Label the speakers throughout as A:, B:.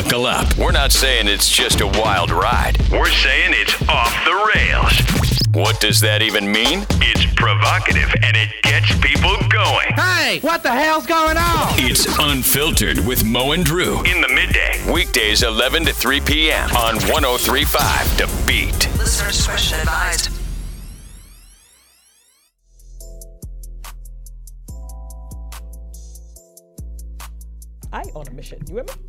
A: Buckle up. We're not saying it's just a wild ride. We're saying it's off the rails. What does that even mean? It's provocative and it gets people going.
B: Hey, what the hell's going on?
A: It's Unfiltered with Mo and Drew in the midday. Weekdays 11 to 3 p.m. on 103.5 The Beat.
C: Listener discretion advised.
D: I on a mission. You hear me?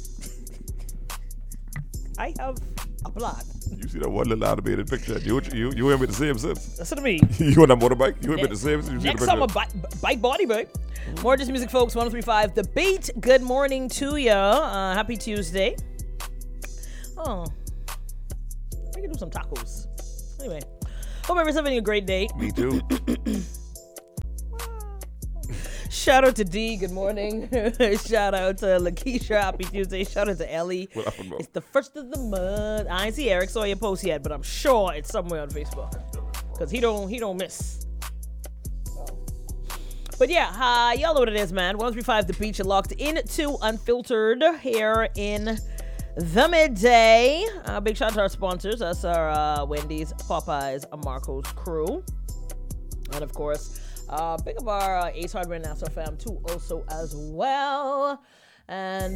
D: I have a plan.
E: You see that one little animated picture? You him with the same sense.
D: Listen to me.
E: You on that motorbike? You him with the same sense?
D: Next summer, bike body, babe. More Just Music, folks. 103.5 The Beat. Good morning to ya. Happy Tuesday. Oh, we can do some tacos. Anyway, hope everyone's having a great day.
E: Me too.
D: Shout out to D. Good morning. Shout out to Lakeisha. Happy Tuesday. Shout out to Ellie. It's the first of the month. I ain't see Eric saw your post yet, but I'm sure it's somewhere on Facebook because he don't miss. But yeah, y'all know what it is, man. 103.5 The Beat. You're locked into Unfiltered here in the midday. Big shout out to our sponsors. That's our Wendy's, Popeyes, Marco's crew, and of course. Big of our Ace Hardware Nassau fam too also as well. And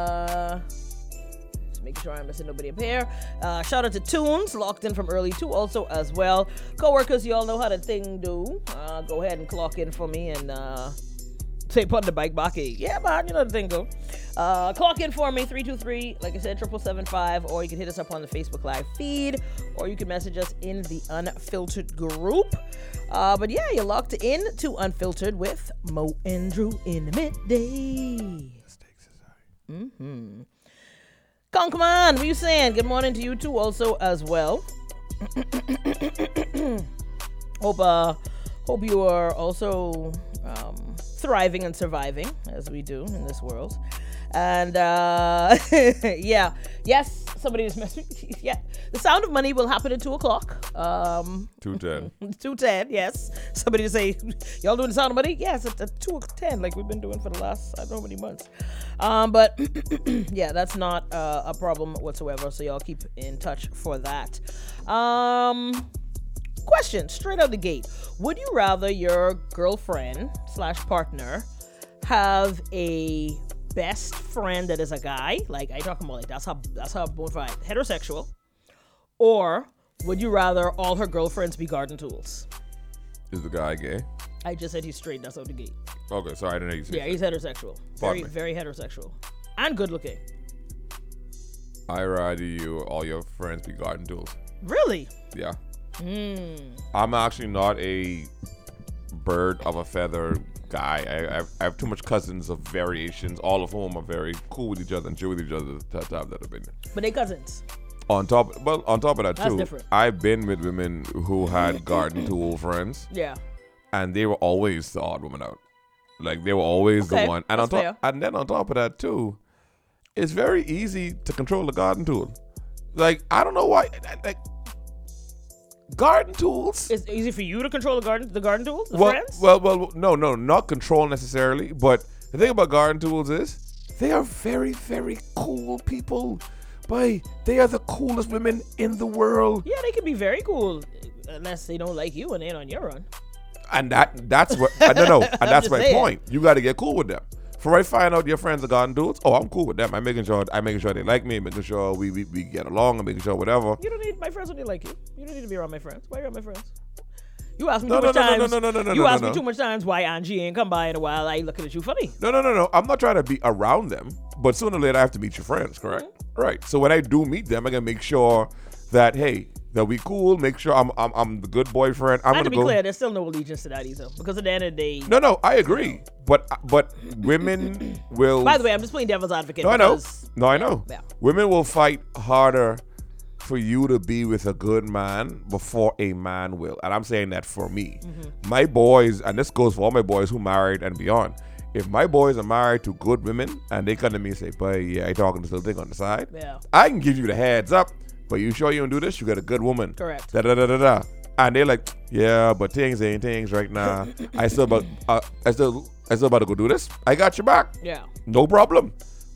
D: just making sure I'm missing nobody up here. Shout out to Tunes, locked in from early too also as well. Co-workers, you all know how the thing do. Go ahead and clock in for me and say put the bike back. Yeah, man, you know the thing go. Clock in for me, 323, like I said, 775, or you can hit us up on the Facebook Live feed, or you can message us in the Unfiltered group. But yeah, you're locked in to Unfiltered with Mo and Drew in the midday. Come on, what are you saying? Good morning to you too also as well. Hope you are also thriving and surviving as we do in this world. And yeah, yes, somebody just messaged me. Yeah, the Sound of Money will happen at 2:00.
E: 2:10.
D: 2:10. Yes. Somebody just say, y'all doing the Sound of Money? Yes, at 2:10, like we've been doing for the last I don't know how many months. But yeah, that's not a problem whatsoever. So y'all keep in touch for that. Question straight out the gate: would you rather your girlfriend / partner have a best friend that is a guy, like I talking about, like that's how bona fide heterosexual, or would you rather all her girlfriends be garden tools?
E: Is the guy gay?
D: I just said he's straight. That's out the gate.
E: Okay, sorry, I didn't know you said.
D: Yeah, he's heterosexual. Very heterosexual, and good looking.
E: I rather you all your friends be garden tools.
D: Really?
E: Yeah. I'm actually not a bird of a feather guy. I have too much cousins of variations, all of whom are very cool with each other and chill with each other to have that opinion.
D: But they cousins.
E: On top of that
D: That's
E: too,
D: different.
E: I've been with women who had garden tool friends.
D: Yeah.
E: And they were always the odd woman out. Like they were always the one. And then on top of that too, it's very easy to control the garden tool. Like I don't know why. Like garden tools.
D: It's easy for you to control the garden tools. Friends.
E: Well, no, not control necessarily. But the thing about garden tools is they are very, very cool people. Boy, they are the coolest women in the world.
D: Yeah, they can be very cool unless they don't like you and they ain't on your run.
E: And that's what and that's my
D: saying.
E: point. You got to get cool with them. For I find out your friends are garden tools, I'm cool with them. I'm making sure they like me, making sure we get along, and making sure whatever.
D: You don't need my friends when they like you. You don't need to be around my friends. Why are you around my friends? You asked me too much times. You asked me too much times why Angie ain't come by in a while. I looking at you funny.
E: No. I'm not trying to be around them, but sooner or later I have to meet your friends, correct? Mm-hmm. Right. So when I do meet them, I gotta make sure that that we cool. Make sure I'm the good boyfriend.
D: And to be clear, there's still no allegiance to that either, because at the end of the day.
E: No, I agree. But women will.
D: By the way, I'm just playing devil's advocate.
E: No, I know.
D: Yeah.
E: Women will fight harder for you to be with a good man before a man will. And I'm saying that for me. Mm-hmm. My boys, and this goes for all my boys who married and beyond. If my boys are married to good women and they come to me and say, "Boy, yeah, I talking to something on the side," I can give you the heads up. But you sure you don't do this? You got a good woman.
D: Correct.
E: Da. And they're like, yeah, but things ain't things right now. I still about to go do this. I got your back.
D: Yeah.
E: No problem.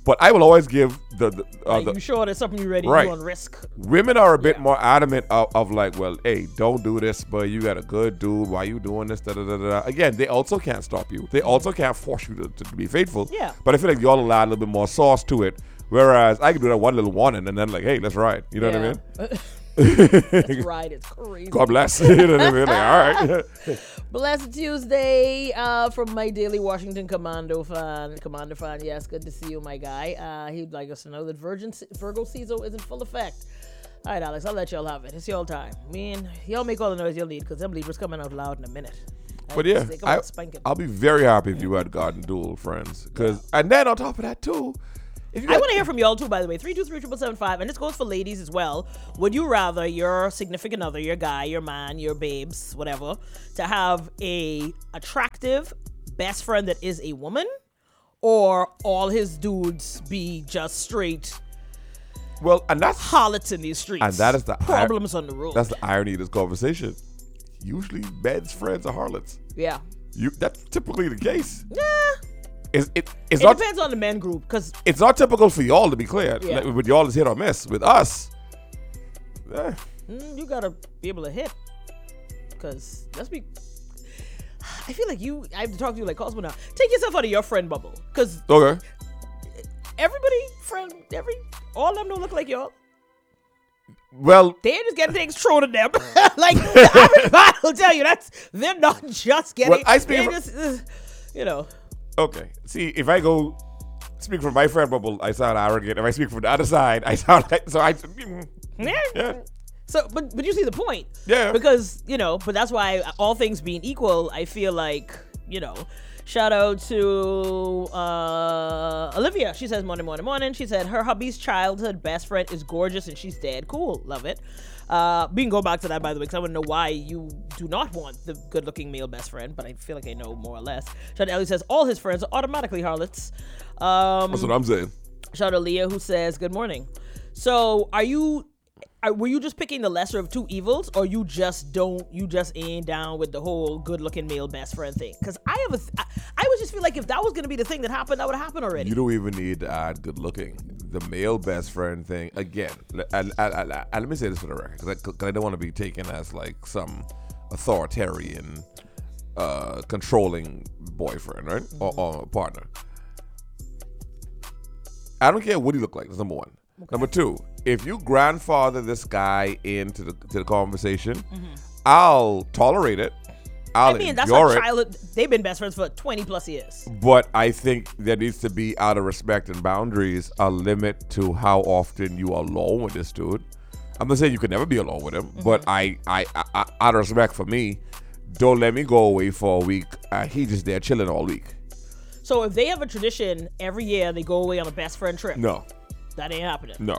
E: But I will always give
D: Like, you sure there's something you ready
E: Right.
D: to do on risk?
E: women are a bit more adamant of like, well, hey, don't do this, but you got a good dude. Why you doing this? Da, da, da, da. Again, they also can't stop you. They also can't force you to be faithful.
D: Yeah.
E: But I feel like y'all allow a little bit more sauce to it. Whereas I can do that one little warning and then like, hey, let's ride. You know what I mean?
D: That's right. It's crazy.
E: God bless. You know what I mean? Like, all right.
D: Blessed Tuesday from my daily Washington Commander fan. Yes, good to see you, my guy. He'd like us to know that Virgo season is in full effect. All right, Alex, I'll let y'all have it. It's your time. Y'all make all the noise you'll need because them Libras coming out loud in a minute.
E: But yeah, I'll be very happy if you had Garden Duel friends. And then on top of that, too, if you
D: I want to hear from y'all too, by the way. 323-775, and this goes for ladies as well. Would you rather your significant other, your guy, your man, your babes, whatever, to have a attractive best friend that is a woman, or all his dudes be just straight
E: well, and that's
D: harlots in these streets?
E: and that is the
D: problems on the road.
E: That's the irony of this conversation. Usually, men's friends are harlots.
D: Yeah.
E: That's typically the case.
D: Yeah.
E: It's
D: It
E: not
D: depends on the men group, because
E: it's not typical for y'all, to be clear.
D: Yeah.
E: Like, with y'all is hit or miss. With us,
D: you gotta be able to hit. Because I feel like I have to talk to you like Cosmo now. Take yourself out of your friend bubble, because
E: okay.
D: all of them don't look like y'all.
E: Well,
D: They just getting things thrown at them. Like the average man will tell you, they're not just getting.
E: Well, I speak
D: they
E: from-
D: just,
E: okay. See, if I go speak from my friend bubble, I sound arrogant. If I speak from the other side, I sound like
D: Yeah. So, but you see the point.
E: Yeah.
D: Because, but that's why, all things being equal, I feel like, shout out to Olivia. She says, morning. She said her hubby's childhood best friend is gorgeous and she's dead cool. Love it. We can go back to that, by the way, because I want to know why you do not want the good-looking male best friend, but I feel like I know more or less. Shout out Ellie says, all his friends are automatically harlots.
E: That's what I'm saying.
D: Shout out Leah, who says, good morning. So, were you just picking the lesser of two evils, or you just ain't down with the whole good-looking male best friend thing? Because I would just feel like if that was going to be the thing that happened, that would happen already.
E: You don't even need to add good looking. The male best friend thing, again, and let me say this for the record, because I don't want to be taken as like some authoritarian, controlling boyfriend, right? Or partner. I don't care what he look like, that's number one. Okay. Number two, if you grandfather this guy into the conversation, I'll tolerate it. I'll
D: that's
E: endure
D: a
E: it.
D: childhood. They've been best friends for 20 plus years.
E: But I think there needs to be, out of respect and boundaries, a limit to how often you are alone with this dude. I'm not saying you could never be alone with him, but I out of respect for me, don't let me go away for a week. He just there chilling all week.
D: So if they have a tradition every year, they go away on a best friend trip.
E: No.
D: That ain't happening.
E: No.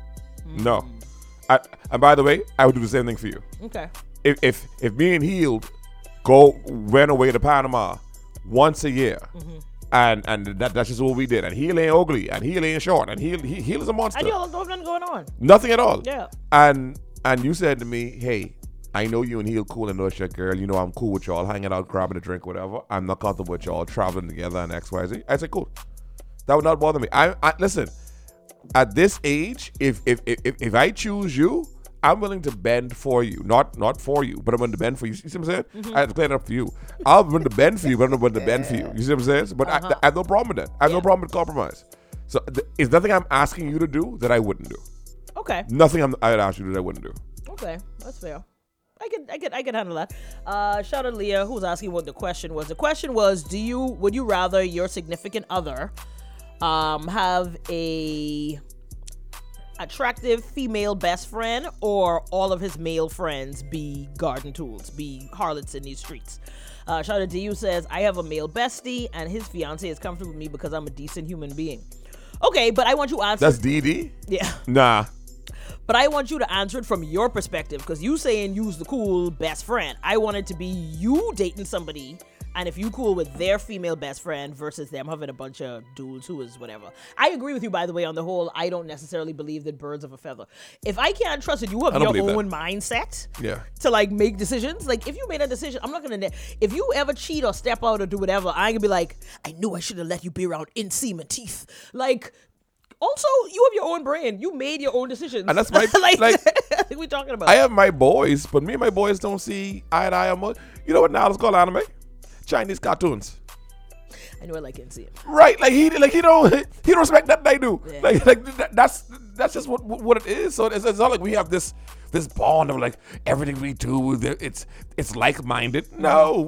E: No. And by the way, I would do the same thing for you.
D: Okay.
E: If me and Heald went away to Panama once a year, and that's just what we did. And Heald ain't ugly, and Heald ain't short, and Heald is a monster.
D: And y'all don't have nothing going on.
E: Nothing at all.
D: Yeah.
E: And you said to me, hey, I know you and Heald cool and know it's your girl. You know I'm cool with y'all, hanging out, grabbing a drink, whatever. I'm not comfortable with y'all traveling together and XYZ. I said, cool. That would not bother me. I listen. At this age, if I choose you, I'm willing to bend for you. Not for you, but I'm willing to bend for you. You see what I'm saying? I have to clear it up for you. I'm willing to bend for you, but I'm not willing to bend for you. You see what I'm saying? But I have no problem with that. I have no problem with compromise. So it's nothing I'm asking you to do that I wouldn't do.
D: Okay.
E: Nothing I'd ask you to do that I wouldn't do.
D: Okay, that's fair. I could handle that. Shout out Leah, who was asking what the question was. The question was, would you rather your significant other have a attractive female best friend, or all of his male friends be garden tools, be harlots in these streets? Shout out to you says, I have a male bestie and his fiance is comfortable with me because I'm a decent human being. Okay, but I want you to answer.
E: That's DD?
D: Yeah.
E: Nah.
D: But I want you to answer it from your perspective, because you saying use the cool best friend. I want it to be you dating somebody, and if you cool with their female best friend versus them having a bunch of dudes who is whatever. I agree with you, by the way, on the whole. I don't necessarily believe that birds of a feather. If I can't trust it, you have your own mindset to like make decisions. Like if you made a decision, I'm not gonna. If you ever cheat or step out or do whatever, I ain't gonna be like, I knew I should have let you be around inseam and teeth. Like, Also, you have your own brain. You made your own decisions.
E: And that's my
D: like we talking about.
E: I have my boys, but me and my boys don't see eye to eye on much. You know what now? Let's call anime. Chinese cartoons.
D: I know I like it. See it.
E: Right, like he don't respect that I do.
D: Yeah.
E: Like that's just what it is. So it's not like we have this bond of like everything we do. It's like minded. No,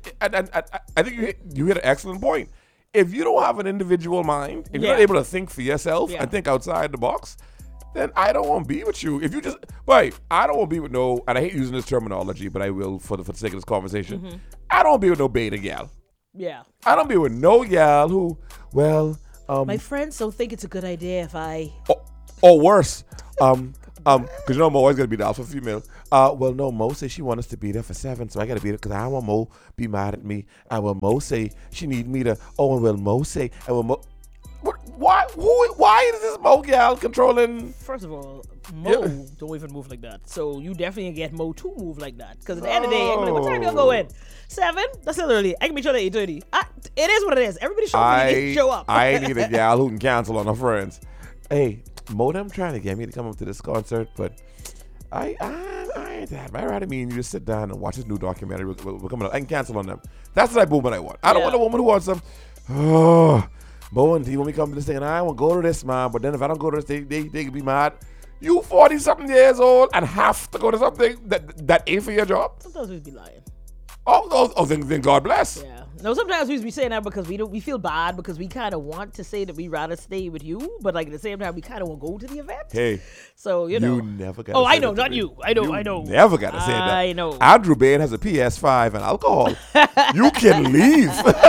E: I think you hit an excellent point. If you don't have an individual mind, if you're not able to think for yourself and think outside the box, then I don't want to be with you. If you just I don't want to be with no. And I hate using this terminology, but I will for the sake of this conversation.
D: Mm-hmm.
E: I don't want to be with no beta gal.
D: Yeah.
E: I don't be with no gal who,
D: My friends don't think it's a good idea if I.
E: Or worse, because you know Mo always gonna be the alpha female. Well, no, Mo say she want us to be there for 7, so I gotta be there because I don't want Mo be mad at me. And well, Mo say she need me to. Oh, and well, Mo say, and well, Mo. Why? Why is this Mo gal controlling?
D: First of all, Mo don't even move like that. So you definitely get Mo to move like that. Because at the end of the day, I'm like, what time y'all go in? 7? That's still early. I can be sure at 8:30. It is what it is. Everybody show up when they show up.
E: I need a gal who can cancel on her friends. Hey, Mo, them trying to get me to come up to this concert, but I ain't that. I'd rather me and you just sit down and watch this new documentary. We're coming up. I can cancel on them. That's the type of woman I want. I don't want a woman who wants some. Oh, Mo and D, when we come to this thing, and I want to go to this, man. But then if I don't go to this, they can be mad. You 40-something years old and have to go to something that ain't for your job.
D: Sometimes we be lying.
E: Then God bless.
D: Yeah. No, sometimes we be saying that because we feel bad because we kind of want to say that we rather stay with you, but like at the same time we kind of want to go to the event.
E: Hey,
D: so you know.
E: You never got.
D: Oh, I know, not you. I know.
E: Never got to say that.
D: I know.
E: Andrew Bain has a PS5 and alcohol. You can leave.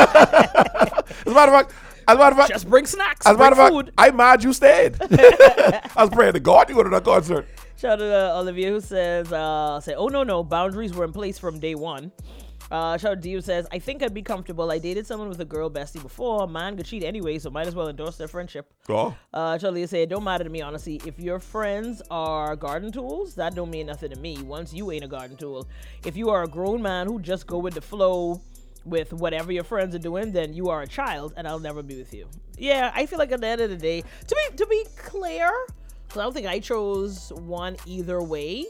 E: As a matter of fact,
D: just bring snacks.
E: As a matter of
D: food.
E: fact, I'm mad you stayed. I was praying to God you go to that concert.
D: Shout out to Olivia who says, oh no, boundaries were in place from day one. Shout out to you says, I think I'd be comfortable. I dated someone with a girl bestie before. Man could cheat anyway, so might as well endorse their friendship.
E: Oh.
D: Shout out to say, it don't matter to me, honestly. If your friends are garden tools, that don't mean nothing to me. Once you ain't a garden tool. If you are a grown man who just go with the flow with whatever your friends are doing, then you are a child, and I'll never be with you. Yeah, I feel like at the end of the day, to be clear, because I don't think I chose one either way.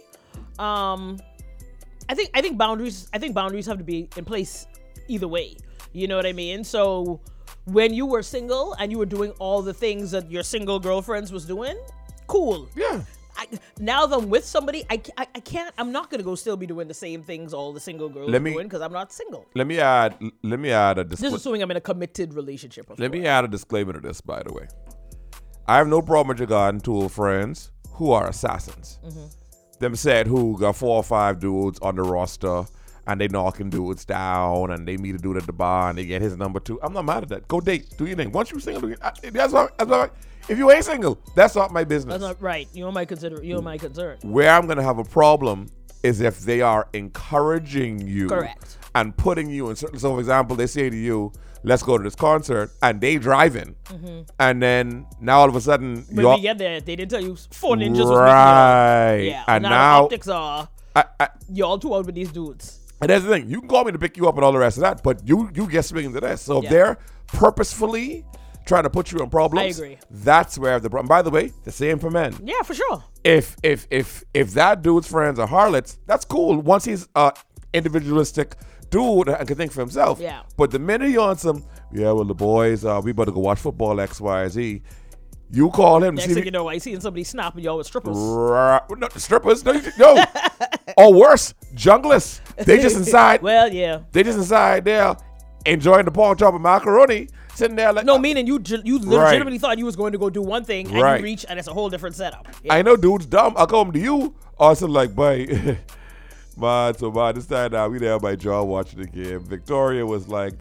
D: I think boundaries have to be in place either way. You know what I mean? So when you were single and you were doing all the things that your single girlfriends was doing, cool.
E: Yeah.
D: Now that I'm with somebody, I can't. I'm not gonna go still be doing the same things all the single girls are doing because I'm not single.
E: Let me add a disclaimer.
D: This is assuming I'm in a committed relationship.
E: Let me add a disclaimer to this, by the way. I have no problem with your garden tool friends who are assassins. Mm-hmm. Them said who got 4 or 5 dudes on the roster and they knocking dudes down and they meet a dude at the bar and they get his number 2. I'm not mad at that. Go date. Do your thing. Once you're single, that's not. If you ain't single, that's not my business.
D: That's not right. You're my concern.
E: Where I'm gonna have a problem is if they are encouraging you,
D: correct,
E: and putting you in certain. So, for example, they say to you, "Let's go to this concert," and they driving, and then now all of a sudden,
D: when we get there, they didn't tell you 4 ninjas was
E: right,
D: yeah,
E: and
D: now
E: now
D: optics are y'all too out with these dudes.
E: And that's the thing. You can call me to pick you up and all the rest of that, but you get swinging to this. So if they're purposefully trying to put you in problems,
D: I agree.
E: That's where the problem. By the way, the same for men.
D: Yeah, for sure.
E: If that dude's friends are harlots, that's cool. Once he's individualistic dude and can think for himself.
D: Yeah.
E: But the minute you're on some, well, the boys, we better go watch football X, Y, Z. You call him.
D: Next thing you know, I seen somebody snapping y'all with strippers.
E: No, strippers? No. Or worse, junglers. They just inside.
D: Well, yeah.
E: They just inside there enjoying the pork chop and macaroni, sitting there like.
D: No, meaning you legitimately thought you was going to go do one thing and you reach and it's a whole different setup. Yeah.
E: I know dude's dumb. I'll come to you. Also like, boy. Man, so by this time now, we there by John watching the game. Victoria was like,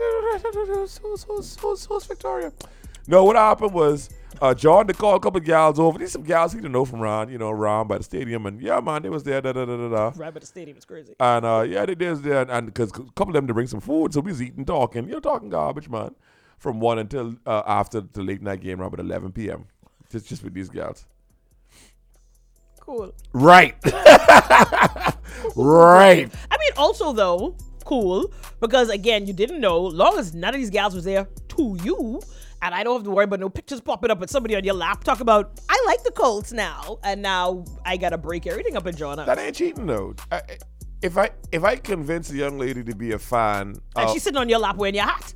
E: who's Victoria? No, what happened was John to call a couple of gals over. These some gals he didn't know from Ron, Ron by the stadium. And yeah, man, they was there.
D: Right by the stadium, it's crazy.
E: And they was there. And because a couple of them to bring some food. So we was eating, talking. Talking garbage, man. From 1 until after the late night game around 11 p.m. Just with these gals.
D: Cool.
E: Right. Right.
D: I mean, also though, cool, because again, you didn't know. Long as none of these gals was there to you, and I don't have to worry about no pictures popping up with somebody on your lap talk about, I like the Colts now, and now I gotta break everything up and draw now.
E: That ain't cheating though. If I convince a young lady to be a fan,
D: And she's sitting on your lap wearing your hat.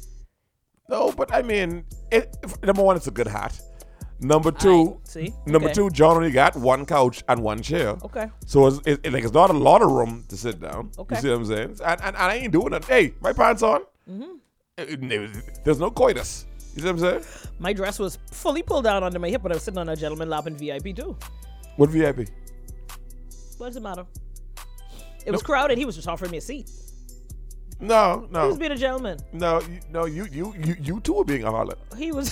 E: no, but I mean, number one, it's a good hat. Number two,
D: Okay.
E: John only got one couch and one chair.
D: Okay.
E: So it's not a lot of room to sit down.
D: Okay.
E: You see what I'm saying? And I ain't doing it. Hey, my pants on. There's no coitus. You see what I'm saying?
D: My dress was fully pulled down under my hip when I was sitting on a gentleman lap in VIP too.
E: What VIP?
D: What does it matter? It was crowded. He was just offering me a seat.
E: No.
D: He was being a gentleman.
E: You too were being a harlot.
D: He was.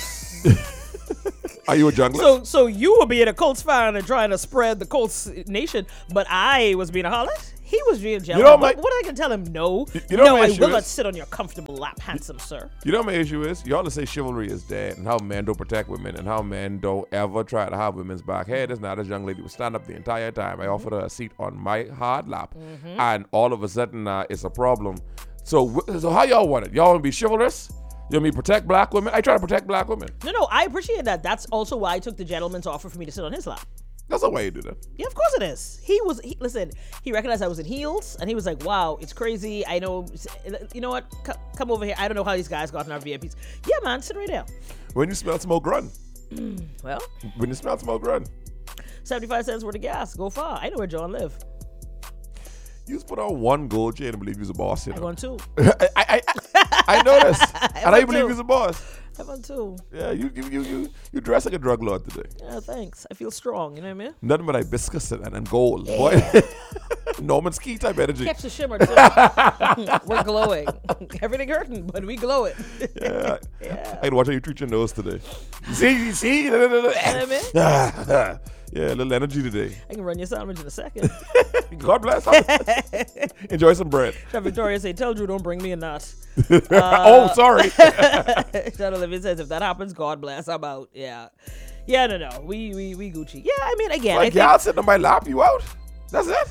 E: Are you a jungler?
D: So you were being a Colts fan and trying to spread the Colts nation, but I was being a harlot. He was being a gentleman. What I can tell him? No, I will not sit on your comfortable lap, handsome sir.
E: You know what my issue is? You ought to say chivalry is dead and how men don't protect women and how men don't ever try to have women's back. Hey, this now this young lady would stand up the entire time. I offered her a seat on my hard lap, and all of a sudden it's a problem. So how y'all want it? Y'all want to be chivalrous? You want me to protect black women? I try to protect black women.
D: No, I appreciate that. That's also why I took the gentleman's offer for me to sit on his lap.
E: That's the way you do that.
D: Yeah, of course it is. Listen, he recognized I was in heels, and he was like, wow, it's crazy. I know, you know what? Come over here. I don't know how these guys got in our VIPs. Yeah, man, sit right there.
E: When you smell smoke, run.
D: Well.
E: When you smell smoke, run.
D: 75 cents worth of gas. Go far. I know where John live.
E: You just put on one gold chain and believe you're a boss. You know?
D: I won two.
E: I know this. And I believe you're a boss.
D: I won two.
E: Yeah, you dress like a drug lord today.
D: Yeah, thanks. I feel strong. You know what I mean?
E: Nothing but hibiscus and gold. Boy. Norman Ski type energy.
D: Catch the shimmer, too. We're glowing. Everything hurting, but we glow it.
E: Yeah. I can watch how you treat your nose today. See?
D: You know what I mean?
E: Yeah, a little energy today.
D: I can run your sandwich in a second.
E: God bless. Enjoy some bread.
D: Chef Victoria say, tell Drew don't bring me a nut.
E: Oh, sorry.
D: John Olivia says, if that happens, God bless. I'm out. Yeah. Yeah, no. We Gucci. Yeah, I mean, again,
E: like, y'all sitting on my lap, you out? That's it?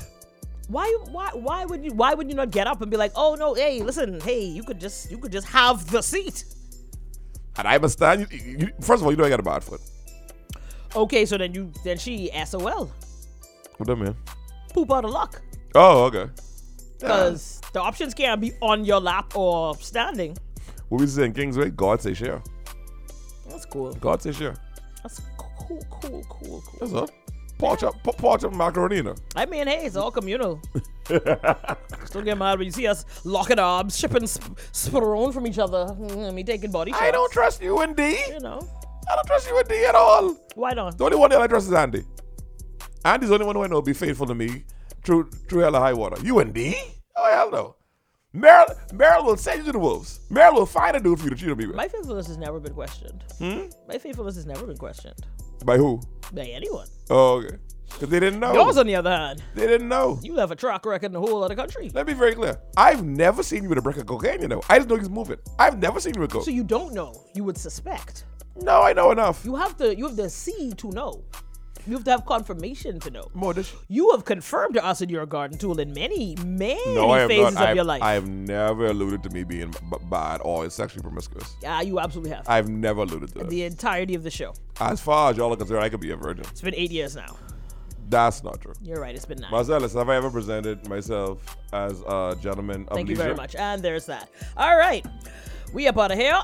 D: Why would you not get up and be like, oh no, hey, listen, hey, you could just have the seat.
E: And I understand you first of all, you know I got a bad foot.
D: Okay, so then she SOL.
E: What that mean?
D: Poop out of luck.
E: Oh, okay.
D: Because the options can't be on your lap or standing.
E: What we say in Kingsway? God say share.
D: That's cool.
E: God say share.
D: That's cool.
E: That's all. Porch up macaroni.
D: I mean, hey, it's all communal. Still get mad when you see us locking arms, shipping sprone from each other. Me taking body shots.
E: I don't trust you and D.
D: You know.
E: I don't trust you and D at all.
D: Why not?
E: The only one that I trust is Andy. Andy's the only one who I know will be faithful to me through hell or high water. You and D? Oh, hell no. Meryl will send you to the wolves. Meryl will find a dude for you to cheat on me with.
D: My faithfulness has never been questioned. My faithfulness has never been questioned.
E: By who?
D: By anyone.
E: Oh, okay. Because they didn't know.
D: Yours, on the other hand.
E: They didn't know.
D: You have a track record in the whole of the country.
E: Let me be very clear. I've never seen you with a brick of cocaine, you know. I just know he's moving. I've never seen you with coke.
D: So you don't know. You would suspect.
E: No, I know enough.
D: You have to see to know. You have to have confirmation to know.
E: More
D: You have confirmed to us in your garden tool in many
E: I
D: phases of your life.
E: I have never alluded to me being bad or sexually promiscuous.
D: Yeah, you absolutely have.
E: I've never alluded to that.
D: The entirety of the show.
E: As far as y'all are concerned, I could be a virgin.
D: It's been 8 years now.
E: That's not true.
D: You're right. It's been 9.
E: Marcellus, have I ever presented myself as a gentleman of
D: Thank
E: leisure?
D: you very much. And there's that. All right. We up out of here.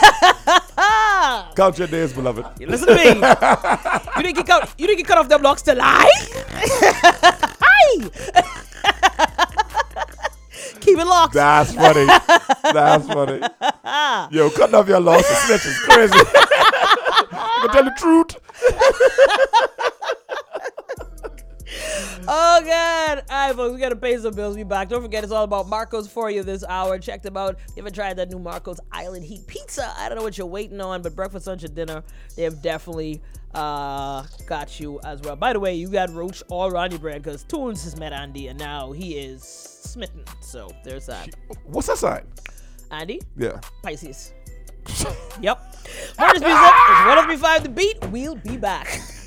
E: Count your days, beloved.
D: Listen to me. You didn't get cut off them blocks to lie? Hi. Keep it locked.
E: That's funny. That's funny. Yo, cutting off your loss to snitch is crazy. I can tell the truth.
D: Oh, God. All right, folks, we got to pay some bills. Be back. Don't forget, it's all about Marco's for you this hour. Check them out. You haven't tried that new Marco's Island Heat Pizza? I don't know what you're waiting on, but breakfast, lunch, and dinner, they have definitely got you as well. By the way, you got Roach all around your brand because Toons has met Andy, and now he is smitten. So there's that.
E: What's that sign?
D: Andy?
E: Yeah.
D: Pisces. Yep. Murders Music is 103.5 The Beat. We'll be back.